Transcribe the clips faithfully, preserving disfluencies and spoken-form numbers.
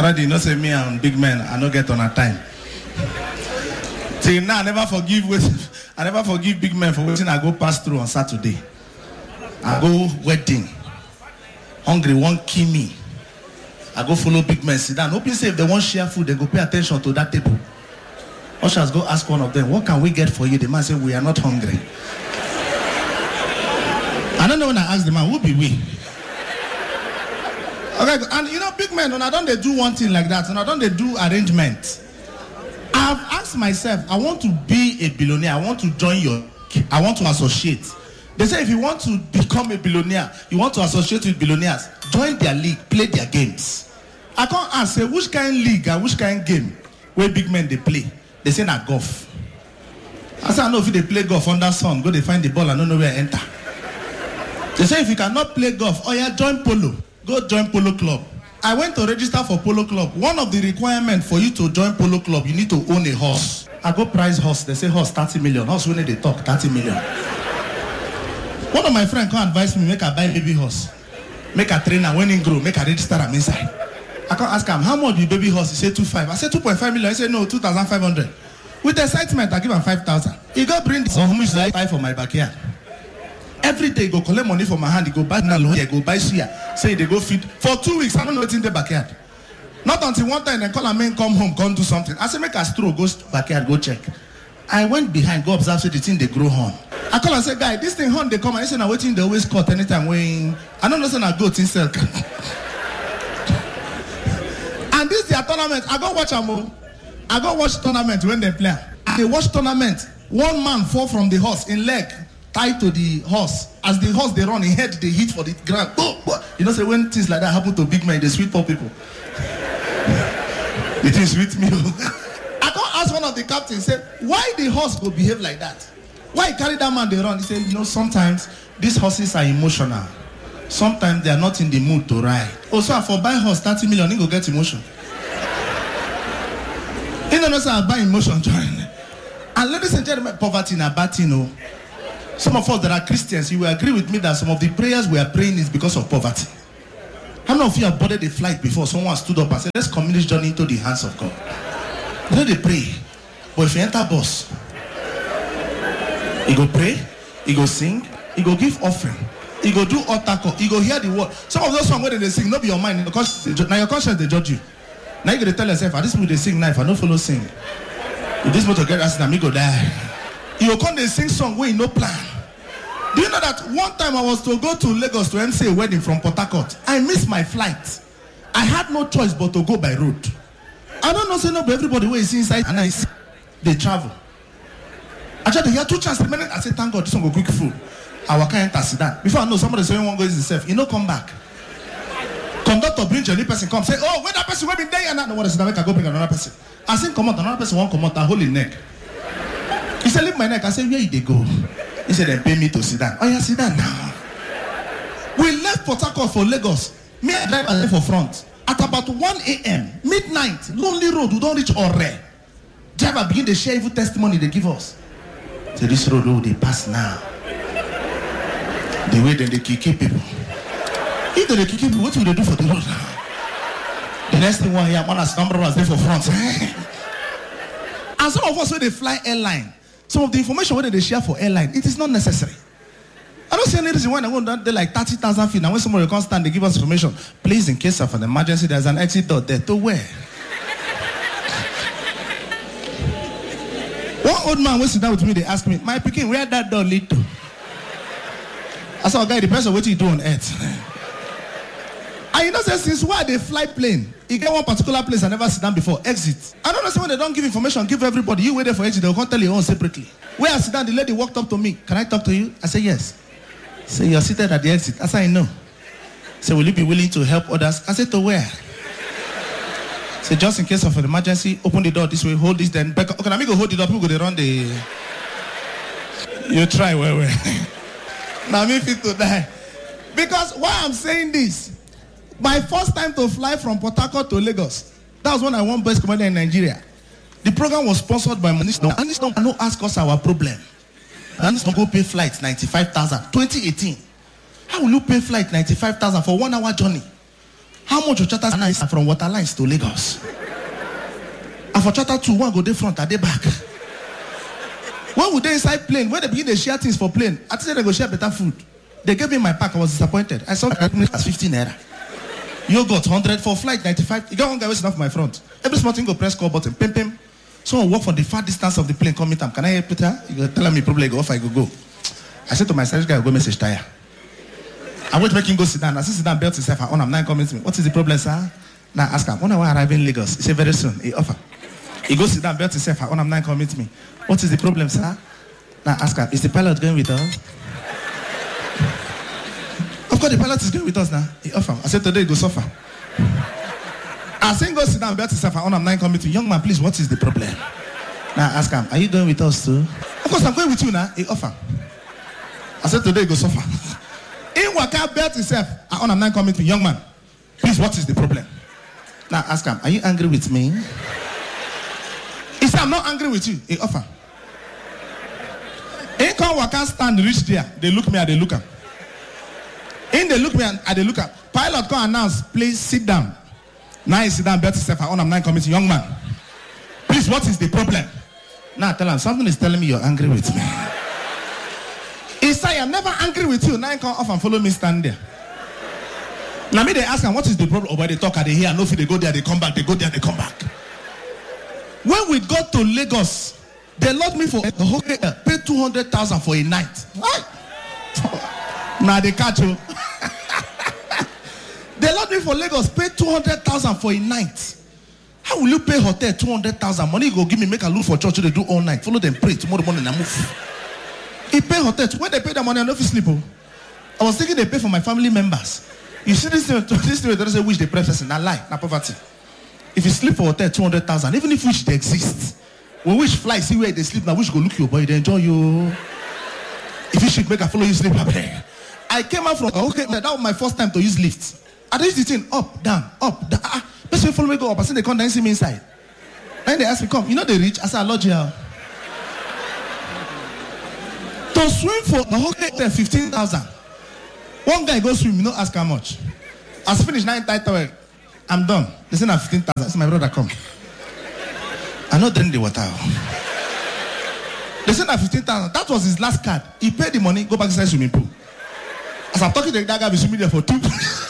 Already, you know, say me and big men, I don't get on a time. Till now, I never forgive. I never forgive big men for waiting. I go pass through on Saturday. I go wedding. Hungry, won't kill me. I go follow big men, sit down. Hoping say if they want share food, they go pay attention to that table. Ushers go ask one of them, what can we get for you? The man say, we are not hungry. I don't know when I ask the man, who be we? Okay, and you know, big men, when I don't they do one thing like that, and I don't they do arrangement. I've asked myself, I want to be a billionaire. I want to join your, I want to associate. They say if you want to become a billionaire, you want to associate with billionaires, join their league, play their games. I can't ask, say, which kind of league and which kind of game where big men they play? They say na golf. I say, I know if they play golf under sun, go they find the ball and don't know where to enter. They say if you cannot play golf, oh yeah, join polo. Go join polo club. I went to register for polo club. One of the requirements for you to join polo club, you need to own a horse. I go price horse. They say horse thirty million. Horse when they talk thirty million. One of my friends can advise me make a buy baby horse, make a trainer when it grow, make a register am inside. I can ask him how much be baby horse. He say two five. I say two point five million. He say no, two thousand five hundred. With excitement, I give him five thousand. He go bring this. So how much I buy for my backyard? Every day, go collect money from my hand. He go buy nalo, he go buy suya. Say they go feed for two weeks. I don't know what's in the backyard. Not until one time they call a man come home, come do something. I say make a stroll, go backyard, go check. I went behind, go observe, say the thing they grow horn. I call and say, guy, this thing horn they come. And I say, now waiting they always cut anytime when I don't know say I go to sell. And this their tournament. I go watch them. I go watch tournament when they play. They watch tournament. One man fall from the horse in leg. Tied to the horse. As the horse they run, in head they hit for the ground. You know, say when things like that happen to big men, they sweet poor people. It is with me. I can't ask one of the captains, say, why the horse will behave like that? Why carry that man they run? He said, you know, sometimes these horses are emotional. Sometimes they are not in the mood to ride. Also, for buy horse thirty million, he go get emotion. You know, say I buy emotion, join. And ladies and gentlemen, poverty in a bad thing, no. Some of us that are Christians, you will agree with me that some of the prayers we are praying is because of poverty. How many of you have boarded a flight before someone stood up and said, let's commit this journey into the hands of God? You know they pray. But if you enter bus, you go pray, you go sing, you go give offering, you go do altar call, you go hear the word. Some of those songs where they sing, not be your mind. Now your conscience, they judge you. Now you got to tell yourself, ah, this people they sing now, if I don't follow sing. If this motor get accident, me go die. You come they sing song where you no plan. Do you know that one time I was to go to Lagos to M C a wedding from Port Harcourt? I missed my flight. I had no choice but to go by road. I don't know, say no, but everybody who is inside and I see they travel. I tried to hear two chances remaining. I said, thank God, this one go quick food. I walk in and sit down. Before I know somebody saying one goes himself, you know, come back. Conductor bring a new person, come say, oh, where that person will be there and now what is that? I go bring another person. I say, come out, another person won't come out and hold his neck. He said, leave my neck. I said, where did they go? He said, then pay me to sit down. Oh, yeah, sit down now. We left Port Harcourt for Lagos. Me and driver left for front. At about one a.m., midnight, lonely road, we don't reach Ore. Driver begin to share evil testimony they give us. So this road, oh, they pass now. The way then they kick people. If they kick people, what will they do for the road now? The next thing one here, one has number was there for front. And some of us, when they fly airline, some of the information whether they share for airline, it is not necessary. I don't see any reason why I go down there like thirty thousand feet. Now when somebody comes stand, they give us information. Please, in case of an emergency, there's an exit door there. To where? One old man was sitting down with me, they asked me, my picking, where that door lead to? I said, guy, depends on what you do on earth. And you know, since why they fly plane, you get one particular place I never sit down before, exit. I don't know, so when they don't give information, give everybody, you wait there for exit, they'll come tell your own separately. Where I sit down, the lady walked up to me, can I talk to you? I said, yes. Say, you're seated at the exit. I said, I know. Say, will you be willing to help others? I said, to where? Say, just in case of an emergency, open the door this way, hold this, then back up. Okay, let me go hold it up, people go to run the... You try, where, where? Now me fit to die. Because why I'm saying this, my first time to fly from Port Harcourt to Lagos, that was when I won Best Commander in Nigeria. The program was sponsored by Manisno. And this don't no ask us our problem. And this don't go pay flights ninety-five thousand. twenty eighteen. How will you pay flight ninety-five thousand for one hour journey? How much your charter is from Waterlines to Lagos? And for charter two, one go dey front, and they back. When we dey inside plane, when they begin to share things for plane, I think they go share better food. They gave me my pack, I was disappointed. I saw it as fifteen naira. Yogurt, one hundred for flight, ninety-five. You got one guy waiting off my front. Every small thing go press call button, pim pim. Someone walk from the far distance of the plane, come meet him. Can I help Peter? You go tell me probably go off, I go go. I said to myself, this guy will go message tire. I wait to make him go sit down. I see sit down, belt himself, I on him, nine coming to me. What is the problem, sir? Now ask him, when I arrive in Lagos? He said, very soon. He offer. He goes sit down, belt himself, I on him, nine coming to me. What is the problem, sir? Now ask him, is the pilot going with us? Of course, the pilot is going with us now. He offer. I said, today he go suffer. I said, go sit down, belt himself, I on him, nine coming to me. Young man, please, what is the problem? Now ask him, are you going with us too? Of course, I'm going with you now. He offer. I said, today he go suffer. In Waka belt himself, I on him, nine coming to me. Young man, please, what is the problem? Now ask him, are you angry with me? He said, I'm not angry with you. He offer. In come Waka stand reach there. They look me and they look at. In they look me and they look at. Pilot come announce, please sit down. Now he sit down, belt himself, I on him, nine coming to young man. Please, what is the problem? Now tell him, something is telling me you're angry with me. He said, I'm never angry with you. Now he come off and follow me stand there. Now me they ask him, what is the problem? Oh, boy, they talk, they hear, no, if they go there, they come back, they go there, they come back. When we got to Lagos, they locked me for a hotel, pay two hundred thousand for a night. Right? Now they catch you. They locked me for Lagos, pay two hundred thousand for a night. How will you pay hotel two hundred thousand? Money you go give me, make a look for church, so they do all night. Follow them, pray, tomorrow morning I move. He pay hotel. When they pay the money, I don't feel sleep. I was thinking they pay for my family members. You see this thing, this thing, they say which they preface, not lie, not poverty. If you sleep for hotel two hundred thousand, even if which they exist, when which fly, see where they sleep now, which go look your boy, they enjoy you. If you should make a follow you sleep, I came out from, okay, that was my first time to use lift. I used the thing up, down, up, down. Ah, person follow me go up, I say they come down, see me inside. Then they ask me, come, you know they reach? I say, I lodge here. To swim for the whole day, fifteen thousand. One guy goes swim, you know, ask how much. As finished nine title, I'm done. They say, fifteen thousand. I say, my brother, come. I not drink the water. They said that fifteen thousand. That was his last card. He paid the money, go back inside swimming pool. As I'm talking to that guy, be swimming there for two.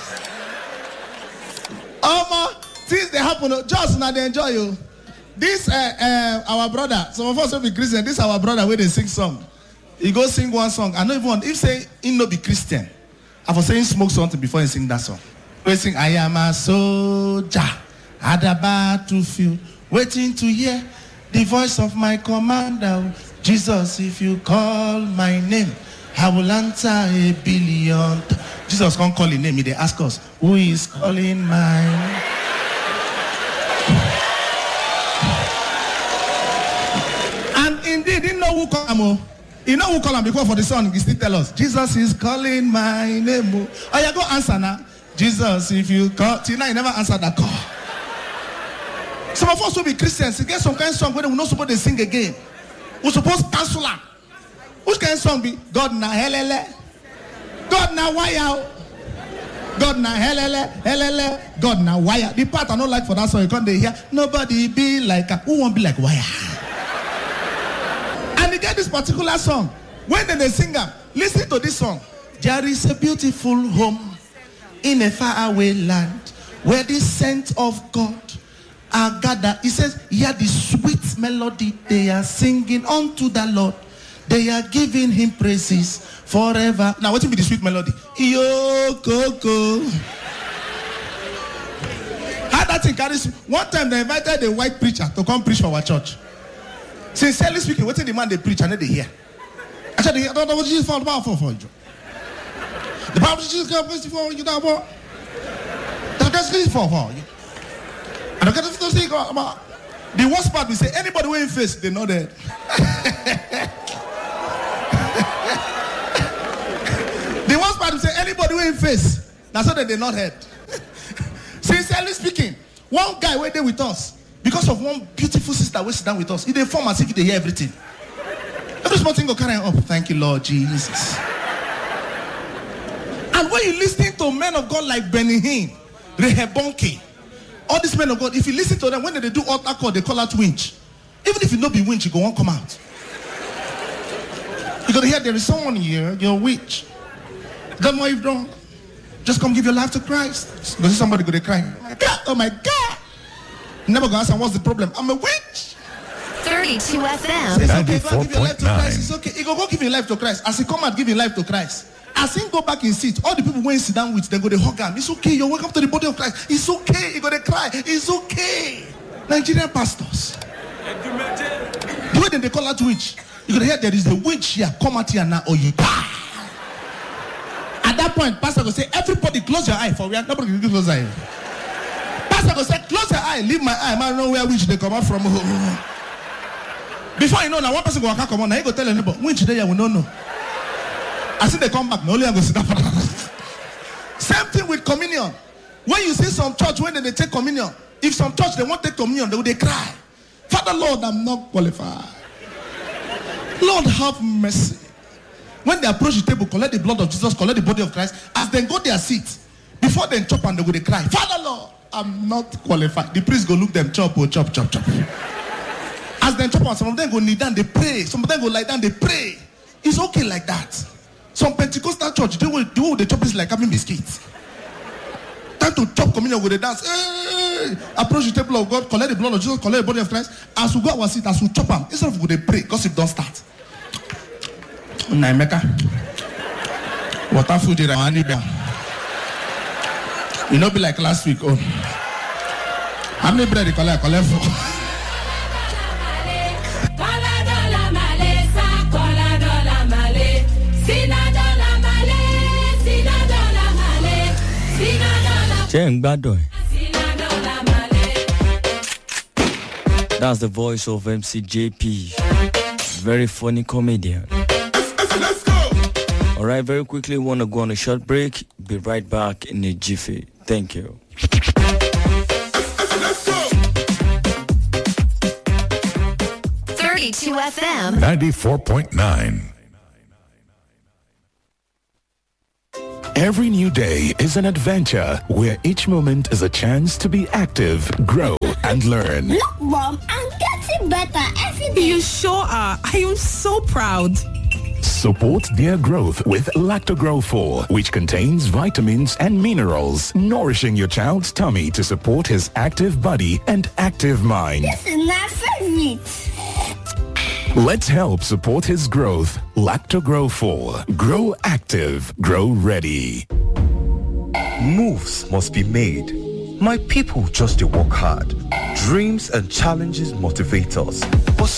Um, things they happen. Just now they enjoy you. This uh, uh, our brother. Some of us will be Christian. This our brother where they sing song. He go sing one song. I know even if say he no be Christian. I was saying smoke something before he sing that song. We sing I am a soldier at the battlefield, waiting to hear the voice of my commander. Jesus, if you call my name, I will answer a billion. Jesus can't call his name. They ask us, who is calling mine? And indeed, he know who call him. He know who call him because for the song, he still tell us, Jesus is calling my name. Oh, yeah, go answer now. Jesus, if you call. Till now, he never answered that call. Some of us will be Christians. You get some kind of song where we're not supposed to sing again. We're supposed to cancel them. Which kind of song be? God na helele. God na wire. God na helele. Helele. God na wire. The part I don't like for that song, you can't hear. Nobody be like a, who won't be like wire? And you get this particular song. When they, they sing them, listen to this song. There is a beautiful home in a faraway land where the saints of God are gathered. He says, hear the sweet melody they are singing unto the Lord. They are giving him praises forever. Now, what will be the sweet melody? Yo, Coco. How that thing carries? One time they invited a white preacher to come preach for our church. Sincerely speaking, what did the man they preach and they hear? I said, I don't know what Jesus found about for you. The Bible Jesus come for you now, boy. That's this for you. I don't get to see about. The worst part we say anybody wearing face, they know that. The worst part we say anybody wearing face, that's what they not heard. Sincerely speaking, one guy went there with us because of one beautiful sister who sit down with us. He they form as if they hear everything. Every small thing go carry up. Thank you, Lord Jesus. And when you listen to men of God like Benny Hinn, Rehebonke. All these men of God, if you listen to them, when they do altar call, they call out winch. Even if you not be winch, you go on come out. You're going to hear there is someone here, you're a witch. Don't know what you've done. Just come give your life to Christ. Go see somebody go to cry. Oh my God. Never gonna ask them what's the problem. I'm a witch. thirty-two F M. It's okay, go give your life to Christ. It's okay. You go go give your life to Christ. As he come out, give your life to Christ. As he go back in seat, all the people when sit down with, they go to hug him. It's okay. You're welcome to the body of Christ. It's okay. You go to cry. It's okay. Nigerian pastors. The way they call out witch, you gonna hear there is a witch here. Come out here now, or you die. At that point, pastor will say, everybody close your eye for real. Nobody will close their eye. Pastor will say, close your eye, leave my eye. Man, know where witch they come out from. Before you know, now one person go come on. Now he go tell anybody, which day we don't know. I see they come back. Now only I go sit down. Same thing with communion. When you see some church when they take communion, if some church they won't take communion, they will they cry. Father Lord, I'm not qualified. Lord, have mercy. When they approach the table, collect the blood of Jesus, collect the body of Christ, as they go their seat, before they chop and they go they cry, Father Lord, I'm not qualified. The priest go look them chop, oh, chop, chop, chop. As they chop, some of them go kneel down, they pray. Some of them go lie down, they pray. It's okay like that. Some Pentecostal church, they will do the chop is like having biscuits. Time to chop communion with the dance. Hey! Approach the table of God, collect the blood of Jesus, collect the body of Christ. As we go our seat, as we chop them, instead of go they pray, gossip don't start. Naimeka. Water food here, I need them. You know, be like last week. Oh, how many bread you collect? Collect for. That's the voice of M C J P. Very funny comedian. Let's go. All right, very quickly, want to go on a short break. Be right back in a jiffy. Thank you. Let's go. thirty-two F M. ninety-four point nine. Every new day is an adventure where each moment is a chance to be active, grow, and learn. Look, Mom, I'm getting better every day. You sure are. I am so proud. Support their growth with Lactogrow four, which contains vitamins and minerals, nourishing your child's tummy to support his active body and active mind. This is my favorite. Let's help support his growth. Lactogrow four. Grow active. Grow ready. Moves must be made. My people just to work hard. Dreams and challenges motivate us. But